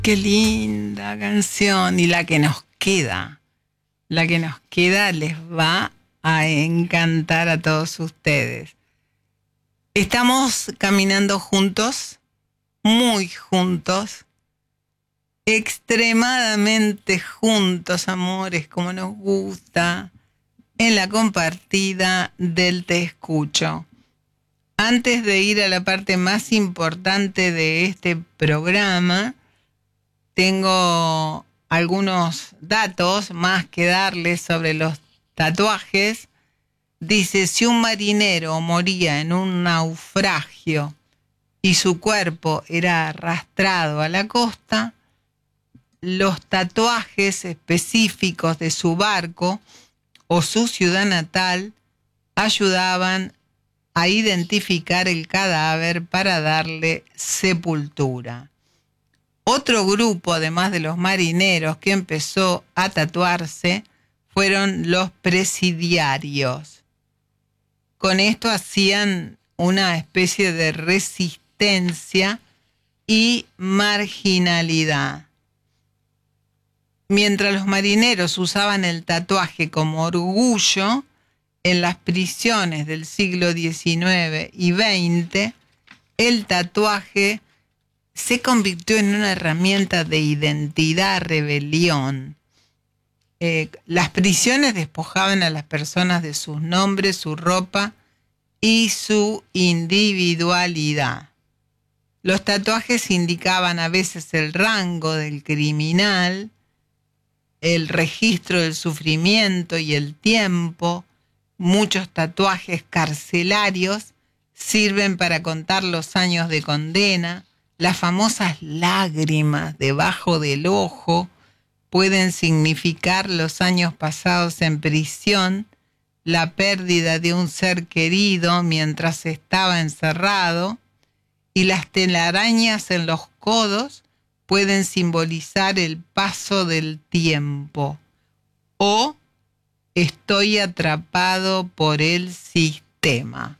Qué linda canción. Y la que nos queda. La que nos queda les va a encantar a todos ustedes. Estamos caminando juntos, muy juntos, extremadamente juntos, amores, como nos gusta, en la compartida del Te Escucho. Antes de ir a la parte más importante de este programa, tengo algunos datos más que darles sobre los tatuajes. Dice, si un marinero moría en un naufragio y su cuerpo era arrastrado a la costa, los tatuajes específicos de su barco o su ciudad natal ayudaban a identificar el cadáver para darle sepultura. Otro grupo, además de los marineros, que empezó a tatuarse fueron los presidiarios. Con esto hacían una especie de resistencia y marginalidad. Mientras los marineros usaban el tatuaje como orgullo, en las prisiones del siglo XIX y XX, el tatuaje se convirtió en una herramienta de identidad, rebelión. Las prisiones despojaban a las personas de sus nombres, su ropa y su individualidad. Los tatuajes indicaban a veces el rango del criminal, el registro del sufrimiento y el tiempo. Muchos tatuajes carcelarios sirven para contar los años de condena. Las famosas lágrimas debajo del ojo pueden significar los años pasados en prisión, la pérdida de un ser querido mientras estaba encerrado, y las telarañas en los codos pueden simbolizar el paso del tiempo o estoy atrapado por el sistema.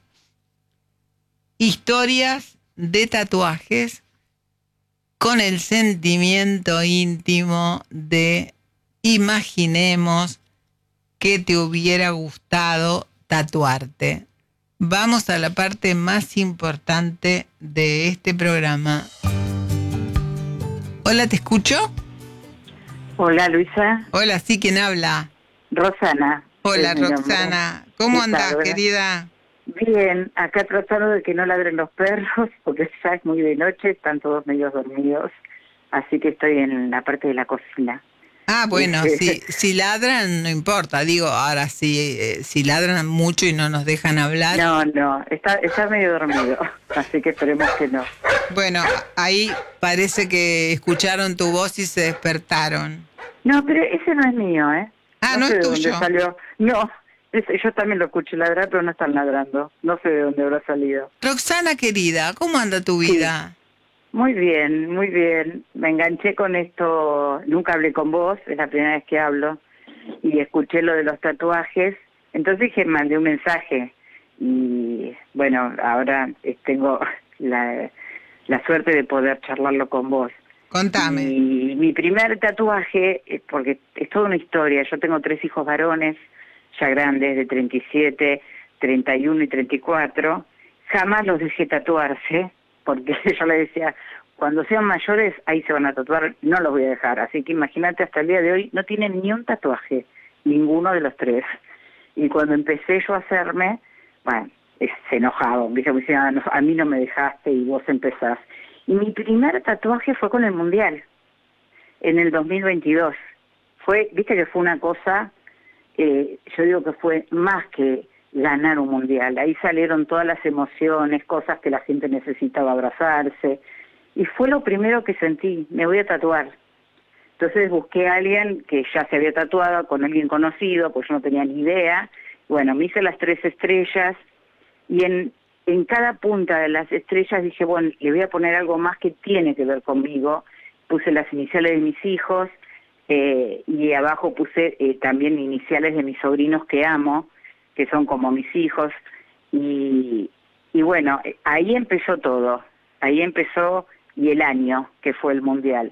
Historias de tatuajes con el sentimiento íntimo de imaginemos que te hubiera gustado tatuarte. Vamos a la parte más importante de este programa. Hola, ¿te escucho? Hola, Luisa. Hola, sí, ¿quién habla? Roxana. Hola, Roxana. ¿Cómo andás, querida? Bien, acá tratando de que no ladren los perros, porque ya es muy de noche, están todos medio dormidos, así que estoy en la parte de la cocina. Ah, bueno, si ladran no importa, digo, ahora si ladran mucho y no nos dejan hablar. No, está medio dormido, así que esperemos que no. Bueno, ahí parece que escucharon tu voz y se despertaron. No, pero ese no es mío, ¿eh? Ah, no sé es de tuyo. Dónde salió. No, yo también lo escuché ladrar, pero no están ladrando. No sé de dónde habrá salido. Roxana, querida, ¿cómo anda tu vida? Sí. Muy bien, muy bien. Me enganché con esto, nunca hablé con vos, es la primera vez que hablo, y escuché lo de los tatuajes. Entonces dije, mandé un mensaje, y bueno, ahora tengo la suerte de poder charlarlo con vos. Contame. Y mi primer tatuaje, porque es toda una historia, yo tengo 3 hijos varones, ya grandes, de 37, 31 y 34, jamás los dejé tatuarse, porque yo le decía, cuando sean mayores, ahí se van a tatuar, no los voy a dejar. Así que imagínate, hasta el día de hoy no tienen ni un tatuaje, ninguno de los 3. Y cuando empecé yo a hacerme, bueno, se enojaban, ¿viste? Me decían, no, a mí no me dejaste y vos empezás. Y mi primer tatuaje fue con el Mundial, en el 2022. Viste que fue una cosa, yo digo que fue más que ganar un Mundial. Ahí salieron todas las emociones, cosas que la gente necesitaba abrazarse. Y fue lo primero que sentí, me voy a tatuar. Entonces busqué a alguien que ya se había tatuado, con alguien conocido, pues yo no tenía ni idea. Bueno, me hice las 3 estrellas y en cada punta de las estrellas dije, bueno, le voy a poner algo más que tiene que ver conmigo. Puse las iniciales de mis hijos y abajo puse también iniciales de mis sobrinos que amo, que son como mis hijos. Y bueno, ahí empezó todo. Ahí empezó y el año que fue el Mundial.